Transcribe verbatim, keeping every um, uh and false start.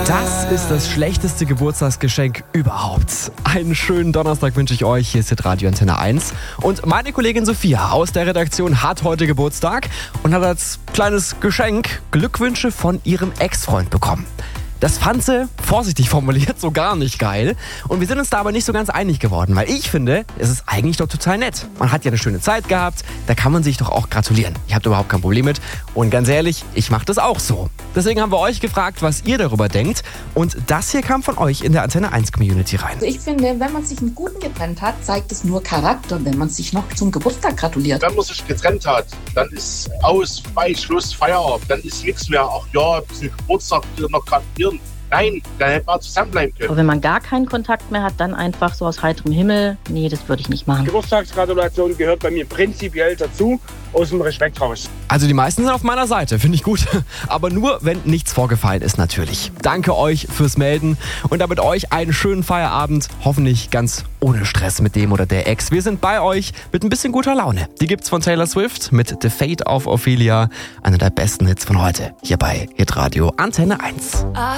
Das ist das schlechteste Geburtstagsgeschenk überhaupt. Einen schönen Donnerstag wünsche ich euch. Hier ist Hitradio Antenne eins. Und meine Kollegin Sophia aus der Redaktion hat heute Geburtstag und hat als kleines Geschenk Glückwünsche von ihrem Ex-Freund bekommen. Das fand sie, vorsichtig formuliert, so gar nicht geil. Und wir sind uns da aber nicht so ganz einig geworden, weil ich finde, es ist eigentlich doch total nett. Man hat ja eine schöne Zeit gehabt, da kann man sich doch auch gratulieren. Ich habe da überhaupt kein Problem mit. Und ganz ehrlich, ich mache das auch so. Deswegen haben wir euch gefragt, was ihr darüber denkt. Und das hier kam von euch in der Antenne eins Community rein. Also ich finde, wenn man sich einen Guten getrennt hat, zeigt es nur Charakter, wenn man sich noch zum Geburtstag gratuliert. Wenn man sich getrennt hat, dann ist aus, bei Schluss, Feierabend, dann ist nichts mehr. Ach ja, ein bisschen Geburtstag, noch gratulieren. Nein, dann hätte man zusammenbleiben können. Aber wenn man gar keinen Kontakt mehr hat, dann einfach so aus heiterem Himmel, nee, das würde ich nicht machen. Geburtstagsgratulation gehört bei mir prinzipiell dazu, aus dem Respekt raus. Also die meisten sind auf meiner Seite, finde ich gut. Aber nur, wenn nichts vorgefallen ist natürlich. Danke euch fürs Melden und damit euch einen schönen Feierabend. Hoffentlich ganz ohne Stress mit dem oder der Ex. Wir sind bei euch mit ein bisschen guter Laune. Die gibt's von Taylor Swift mit The Fate of Ophelia. Einer der besten Hits von heute. Hier bei Hitradio Antenne eins.